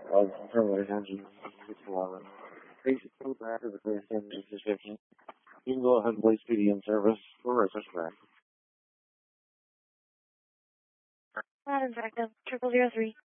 of termination engine 611. Basic code back to the clear standard description. You can go ahead and place PD in service for retrospect. Madam Directive, 0003.